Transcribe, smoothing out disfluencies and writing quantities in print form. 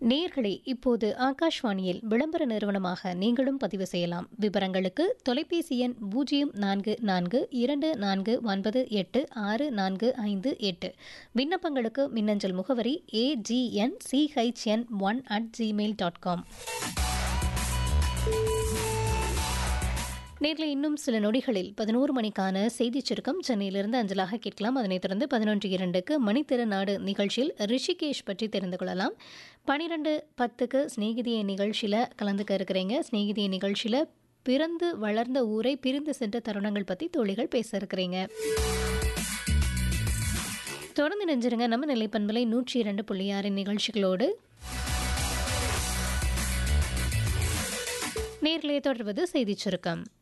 நேயர்களே, இப்போது ஆகாஷ்வாணியில் விளம்பர நிறுவனமாக நீங்களும் பதிவு செய்யலாம். விவரங்களுக்கு தொலைபேசி எண் 0442486458. விண்ணப்பங்களுக்கு மின்னஞ்சல் முகவரி agnchin1@gmail.com. நேரில் இன்னும் சில நொடிகளில் 11 மணிக்கான செய்திச் சுருக்கம் சென்னையிலிருந்து அஞ்சலாக கேட்கலாம். அதனைத் தொடர்ந்து 11:02க்கு மணித்திருநாடு நிகழ்ச்சியில் ரிஷிகேஷ் பற்றி தெரிந்து கொள்ளலாம். 12:10க்கு ஸ்நேகிதியை நிகழ்ச்சியில் கலந்துக்க இருக்கிறீங்க. ஸ்நேகிதியை நிகழ்ச்சியில் பிறந்து வளர்ந்த ஊரை பிரிந்து சென்ற தருணங்கள் பற்றி தோழிகள் பேச இருக்கிறீங்க. தொடர்ந்து நெஞ்சிருங்க நம்ம நிலைப்பண்பலை 102.6 நிகழ்ச்சிகளோடு. நேரிலே தொடர்வது செய்திச் சுருக்கம்.